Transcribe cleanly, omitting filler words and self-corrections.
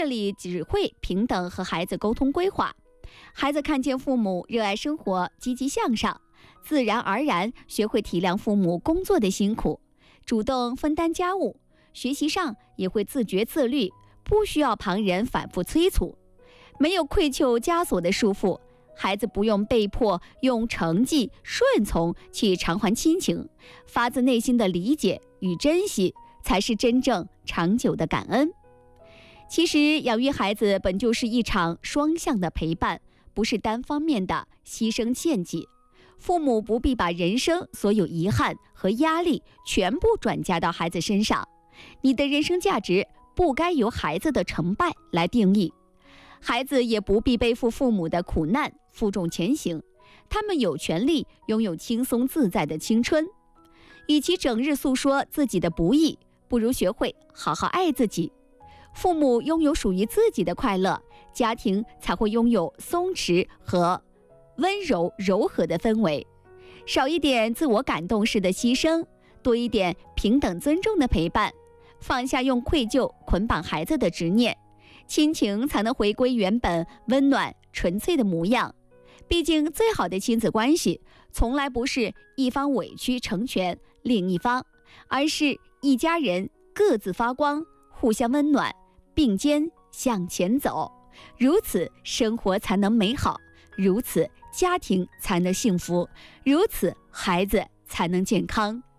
日里只会平等和孩子沟通规划。孩子看见父母热爱生活、积极向上，自然而然学会体谅父母工作的辛苦，主动分担家务，学习上也会自觉自律，不需要旁人反复催促。没有愧疚枷锁的束缚，孩子不用被迫用成绩顺从去偿还亲情，发自内心的理解与珍惜，才是真正长久的感恩。其实养育孩子本就是一场双向的陪伴，不是单方面的牺牲献祭。父母不必把人生所有遗憾和压力全部转嫁到孩子身上，你的人生价值不该由孩子的成败来定义。孩子也不必背负父母的苦难，负重前行，他们有权利拥有轻松自在的青春。与其整日诉说自己的不易，不如学会好好爱自己。父母拥有属于自己的快乐，家庭才会拥有松弛和温柔柔和的氛围。少一点自我感动式的牺牲，多一点平等尊重的陪伴，放下用愧疚捆绑孩子的执念，亲情才能回归原本温暖纯粹的模样。毕竟最好的亲子关系从来不是一方委屈成全另一方，而是一家人各自发光，互相温暖，并肩向前走。如此生活才能美好，如此家庭才能幸福，如此孩子才能健康。